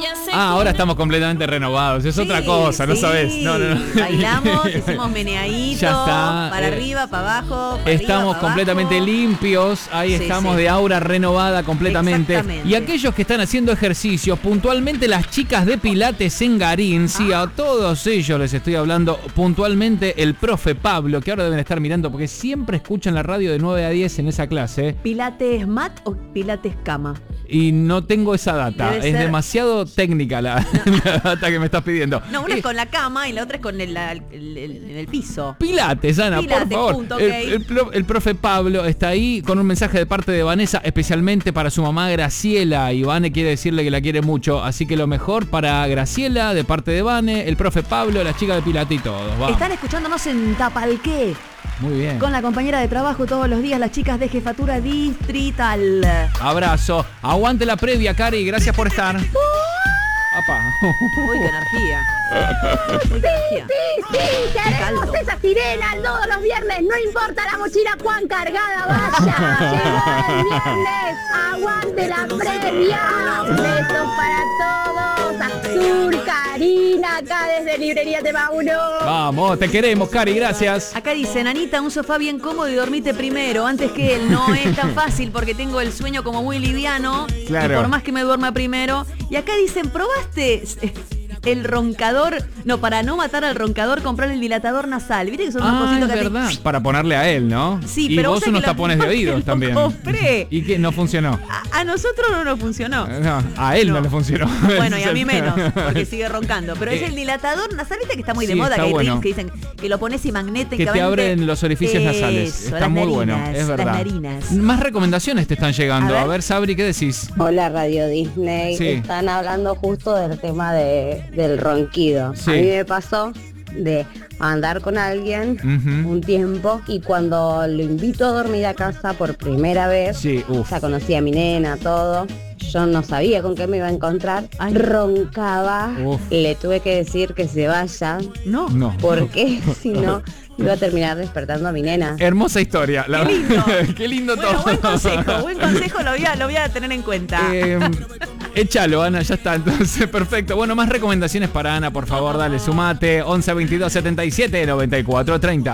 ahora estamos completamente renovados. Es otra cosa, no sabés. No. Bailamos, hicimos meneadito. Ya está. Para arriba, para abajo. Para estamos arriba, completamente abajo. limpios. Ahí estamos de aura renovada completamente. Exactamente. Y aquellos que están haciendo ejercicios, puntualmente las chicas de Pilates en Garín, sí, a todos ellos les estoy hablando. Puntualmente el profe Pablo, que ahora deben estar mirando porque siempre escuchan la radio de 9 a 10 en esa clase. ¿Pilates mat o pilates cama? Y no tengo esa data. Es demasiado técnica la data que me estás pidiendo. No, una es con la cama y la otra es con el piso. Pilates, Ana, Pilates, por favor. punto, okay. El profe Pablo está ahí con un mensaje de parte de Vanessa, especialmente para su mamá Graciela. Y Vane quiere decirle que la quiere mucho. Así que lo mejor para Graciela, de parte de Vane, el profe Pablo, la chica de Pilates y todos. Vamos. Están escuchándonos en Tapalqué. Muy bien. Con la compañera de trabajo todos los días, las chicas de Jefatura Distrital. Abrazo. Aguante la previa, Cari. Gracias por estar. Apá. Uy, qué energía. Uy, qué energía. Sí, queremos esa sirena todos los viernes. No importa la mochila cuán cargada vaya. Llegó el viernes. Aguante la previa. Besos para todos. Azul, Karina, acá desde Librería de Mauro. Vamos, te queremos, Cari. Gracias. Acá dicen, Anita, un sofá bien cómodo y dormite primero. Antes que él. No es tan fácil porque tengo el sueño como muy liviano. Claro. Y por más que me duerma primero. Y acá dicen, ¿probaste el roncador? No, para no matar al roncador, comprar el dilatador nasal. ¿Viste que son unos cositos que verdad. Para ponerle a él, ¿no? Sí, y pero vos unos tapones de oídos también. Compré. ¿Y qué? ¿No funcionó? A nosotros no nos funcionó. No, a él no le funcionó. Bueno, y a mí menos, porque sigue roncando. Pero es el dilatador nasal, ¿viste que está muy de moda? Que hay bueno. rings que dicen que lo pones y magnéticamente. Que te abren los orificios nasales. Está muy bueno, es verdad. Las narinas. Más recomendaciones te están llegando. A ver, Sabri, ¿qué decís? Hola, Radio Disney. Sí. Están hablando justo del tema del ronquido. Sí. A mí me pasó de andar con alguien un tiempo y cuando lo invito a dormir a casa por primera vez, ya conocía a mi nena, todo. Yo no sabía con qué me iba a encontrar. Roncaba. Le tuve que decir que se vaya. No. Porque si no iba a terminar despertando a mi nena. Hermosa historia. Qué lindo. Qué lindo bueno, todo. Buen consejo, lo voy a tener en cuenta. Échalo, Ana, ya está. Entonces, perfecto. Bueno, más recomendaciones para Ana, por favor, dale, sumate. 11 22 77 94 30.